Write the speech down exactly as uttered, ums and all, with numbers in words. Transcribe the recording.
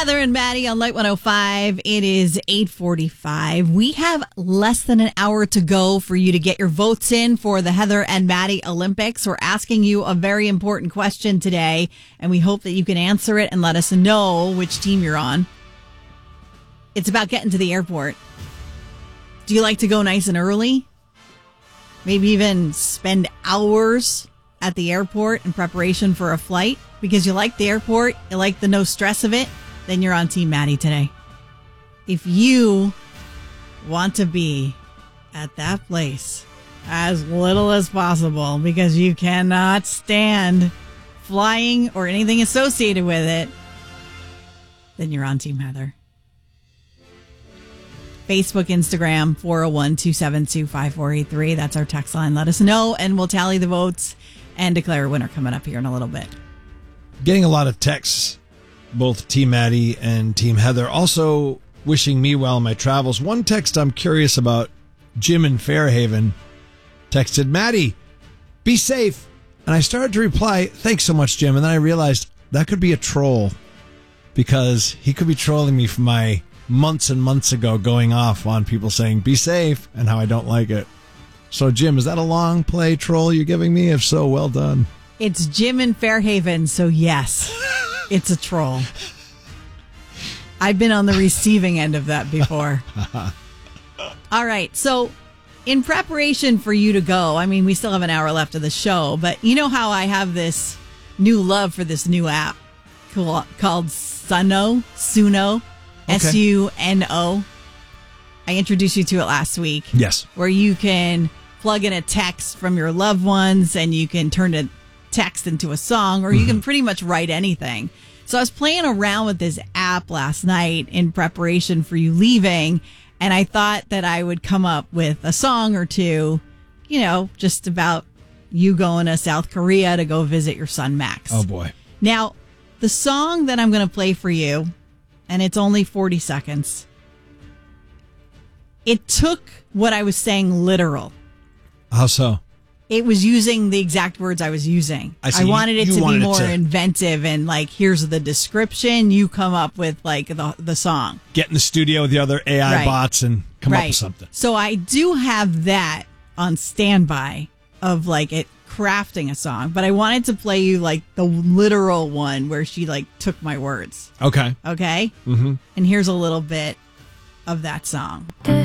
Heather and Maddie on Light one oh five. It is eight forty-five. We have less than an hour to go for you to get your votes in for the Heather and Maddie Olympics. We're asking you a very important question today, and we hope that you can answer it and let us know which team you're on. It's about getting to the airport. Do you like to go nice and early? Maybe even spend hours at the airport in preparation for a flight because you like the airport, you like the no stress of it? Then you're on Team Maddie today. If you want to be at that place as little as possible because you cannot stand flying or anything associated with it, then you're on Team Heather. Facebook, Instagram, four oh one, two seven two, five four eight three. That's our text line. Let us know, and we'll tally the votes and declare a winner coming up here in a little bit. Getting a lot of texts, both Team Maddie and Team Heather, also wishing me well in my travels. One text I'm curious about, Jim in Fairhaven texted, Maddie, be safe. And I started to reply, thanks so much, Jim. And then I realized that could be a troll because he could be trolling me for my months and months ago going off on people saying, be safe, and how I don't like it. So, Jim, is that a long play troll you're giving me? If so, well done. It's Jim in Fairhaven, so yes, it's a troll. I've been on the receiving end of that before. All right, so in preparation for you to go, I mean, we still have an hour left of the show, but you know how I have this new love for this new app called Suno, Suno, Okay. S U N O. I introduced you to it last week. Yes. Where you can plug in a text from your loved ones and you can turn a text into a song, or you can pretty much write anything. So I was playing around with this app last night in preparation for you leaving, and I thought that I would come up with a song or two, you know, just about you going to South Korea to go visit your son, Max. Oh, boy. Now, the song that I'm going to play for you, and it's only forty seconds, it took what I was saying literal. How so? It was using the exact words I was using. I see. I wanted it You to be wanted it more to- inventive and like, here's the description. You come up with like the the song. Get in the studio with the other A I Right. bots and come up Right. with something. So I do have that on standby of like it crafting a song, but I wanted to play you like the literal one where she like took my words. Okay. Okay? Mm-hmm. And here's a little bit of that song.